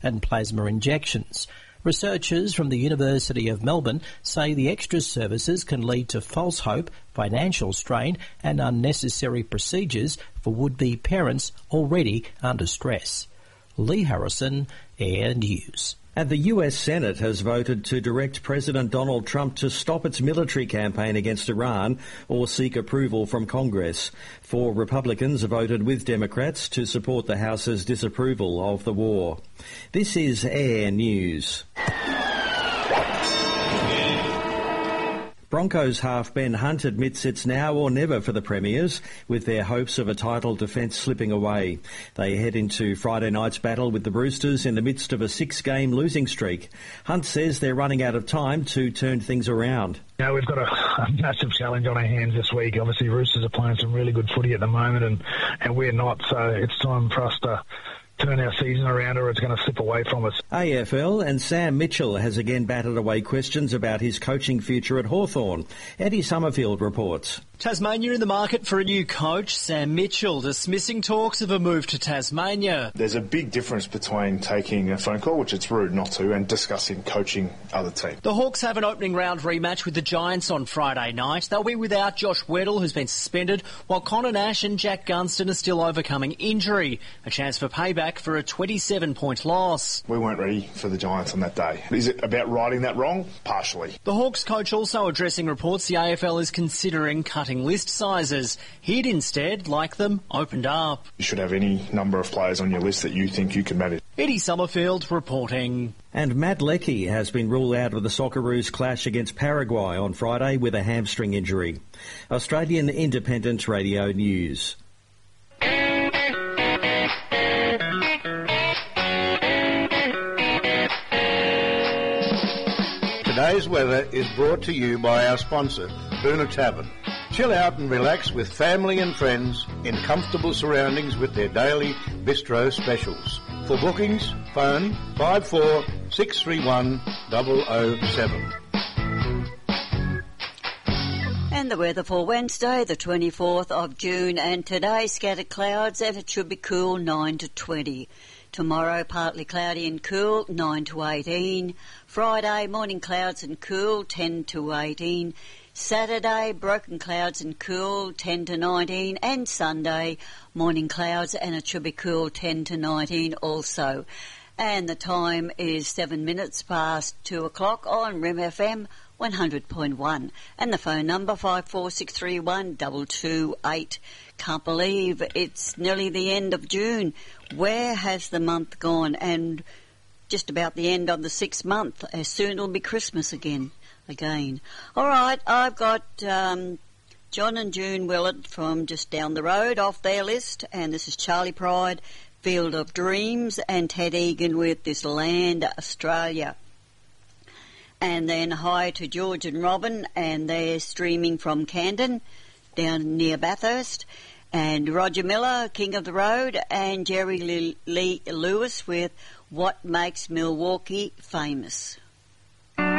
and plasma injections. Researchers from the University of Melbourne say the extra services can lead to false hope, financial strain and unnecessary procedures for would-be parents already under stress. Lee Harrison, Air News. And the US Senate has voted to direct President Donald Trump to stop its military campaign against Iran or seek approval from Congress. 4 Republicans voted with Democrats to support the House's disapproval of the war. This is Air News. Broncos half Ben Hunt admits it's now or never for the Premiers, with their hopes of a title defence slipping away. They head into Friday night's battle with the Roosters in the midst of a 6-game losing streak. Hunt says they're running out of time to turn things around. Yeah, we've got a massive challenge on our hands this week. Obviously, Roosters are playing some really good footy at the moment, and we're not, so it's time for us to turn our season around or it's going to slip away from us. AFL and Sam Mitchell has again batted away questions about his coaching future at Hawthorn. Eddie Summerfield reports. Tasmania in the market for a new coach, Sam Mitchell dismissing talks of a move to Tasmania. There's a big difference between taking a phone call, which it's rude not to, and discussing coaching other teams. The Hawks have an opening round rematch with the Giants on Friday night. They'll be without Josh Weddle, who's been suspended, while Connor Nash and Jack Gunston are still overcoming injury. A chance for payback for a 27-point loss. We weren't ready for the Giants on that day. Is it about righting that wrong? Partially. The Hawks coach also addressing reports the AFL is considering cutting list sizes. He'd instead like them opened up. You should have any number of players on your list that you think you can manage. Eddie Summerfield reporting. And Matt Leckie has been ruled out of the Socceroos clash against Paraguay on Friday with a hamstring injury. Australian Independent Radio News. Today's weather is brought to you by our sponsor, Boona Tavern. Chill out and relax with family and friends in comfortable surroundings with their daily bistro specials. For bookings, phone 54631007. And the weather for Wednesday, the 24th of June, and today scattered clouds and it should be cool 9 to 20. Tomorrow partly cloudy and cool 9 to 18. Friday morning clouds and cool 10 to 18. Saturday, broken clouds and cool, 10 to 19, and Sunday, morning clouds and it should be cool, 10 to 19 also. And the time is 7 minutes past 2 o'clock on REM FM 100.1. And the phone number 54631 Can't believe it's nearly the end of June. Where has the month gone? And just about the end of the 6th month. Soon it'll be Christmas again. All right, I've got John and June Willard from just down the road off their list, and this is Charlie Pride, Field of Dreams, and Ted Egan with This Land, Australia. And then hi to George and Robin, and they're streaming from Camden, down near Bathurst, and Roger Miller, King of the Road, and Jerry Lee Lewis with What Makes Milwaukee Famous.